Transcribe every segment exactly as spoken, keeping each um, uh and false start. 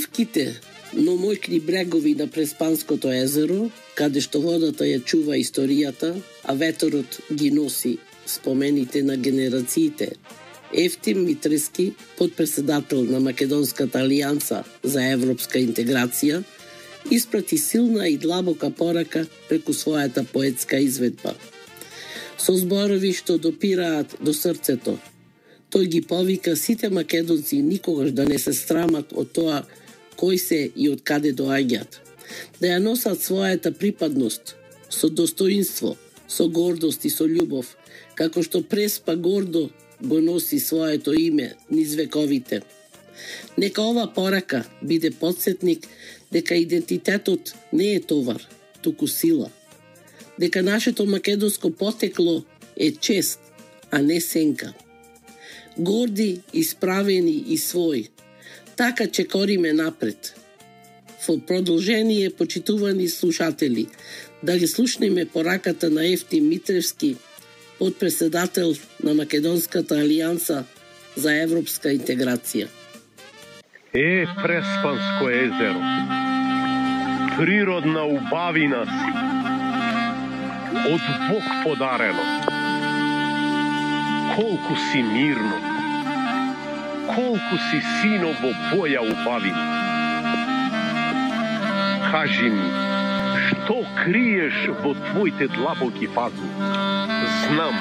плитките, но моќни брегови на Преспанското езеро, каде што водата ја чува историјата, а ветерот ги носи спомените на генерациите, Евтим Митрески, подпредседател на Македонската алијанса за европска интеграција, испрати силна и длабока порака преку својата поетска изведба. Со зборови што допираат до срцето, тој ги повика сите македонци никогаш да не се срамат од тоа кој се и од каде доаѓаат, да ја носат својата припадност со достоинство, со гордост и со љубов, како што Преспа гордо го носи своето име низ вековите. Нека ова порака биде потсетник дека идентитетот не е товар, туку сила. Дека нашето македонско потекло е чест, а не сенка. Горди, исправени и свој, така чекориме напред. Во продолжение, почитувани слушатели, да ги слушнеме пораката на Евтим Митревски, подпредседател на Македонската алијанса за европска интеграција. Е, Преспанско езеро, природна убавина си, од Бог подарено. Колку си мирно, колку си синово боја убавина. Кажи ми, што криеш во твоите длабоки пазни? Знам,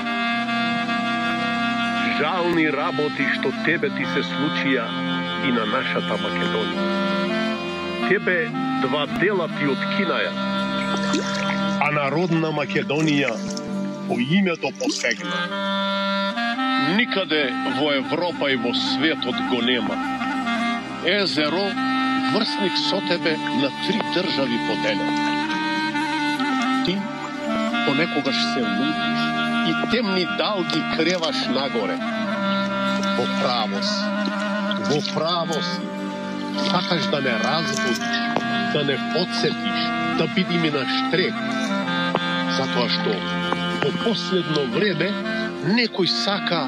жални работи што тебе ти се случија и на нашата Македонија. Тебе два дела ти откинаја, а народна Македонија по името посегна. Никаде во Европа и во светот го нема. Езеро врсник со тебе на три држави поделен. Ти понекогаш се лутиш и темни далги креваш нагоре. Во право си, во право си, сакаш да не разбудиш, да не подсетиш, да бидиме на штрек. Затоа што во последно време некој сака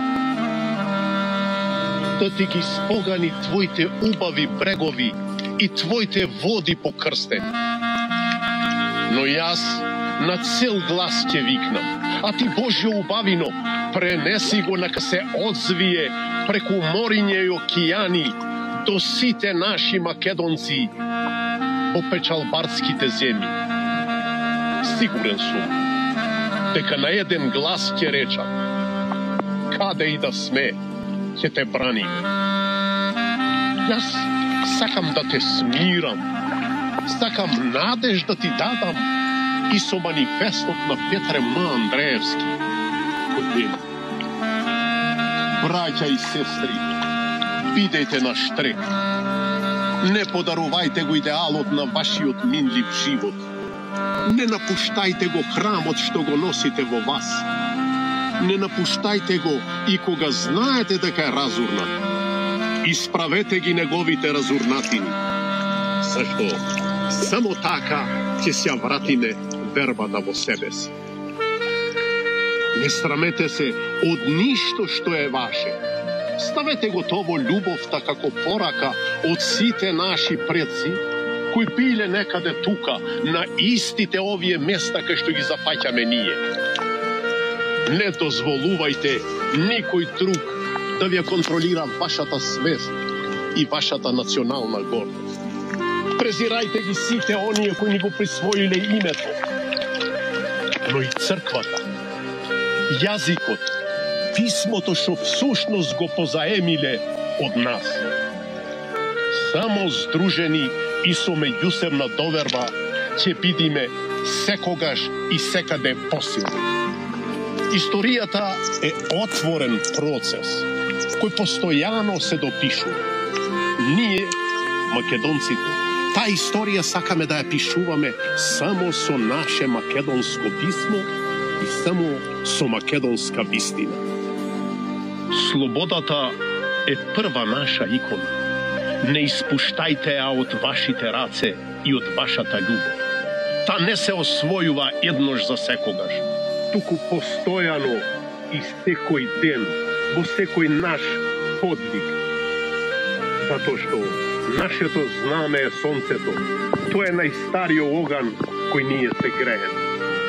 да ти ги спогани твоите убави брегови и твоите води покрстени. Но јас на цел глас ќе викнам, а ти Божјо убавино, пренеси го нека се одзвие преку мориње и океани до сите наши македонци по печалбарските земји. Сигурен сум дека на еден глас ќе речам, каде и да сме, ќе те брани. Јас сакам да те смирам, сакам надеж да ти дадам и со манифестот на Петар М. Андреевски. Години. Браќа и сестри, бидејте на штрек. Не подарувајте го идеалот на вашиот минлив живот. Не напуштајте го храмот што го носите во вас. Не напуштајте го и кога знаете дека е разурнат. Исправете ги неговите разурнатини. Зашто само така ќе се вратиме вербата во себе си. Не срамете се од ништо што е ваше. Ставете го тоа љубовта како порака од сите наши предци, кои биле некаде тука, на истите овие места кај што ги зафаќаме ние. Не дозволувајте никој друг да ви контролира вашата свест и вашата национална гордост. Презирајте ги сите оние кои ни го присвоиле името. Но и црквата, јазикот, писмото што всушност го позаемиле од нас. Само здружени и со меѓусебна доверба ќе бидиме секогаш и секаде посилни. Историјата е отворен процес кој постојано се допишува. Ние, македонците, таа историја сакаме да ја пишуваме само со наше македонско писмо и само со македонска вистина. Слободата е прва наша икона. Не испуштајте ја од вашите раце и од вашата љубов. Та не се освојува еднош за секогаш, туку постојано и секој ден, во секој наш подвиг. Затоа што Нашето знаме е сонцето. Тоа е најстариот оган кој ние се греем.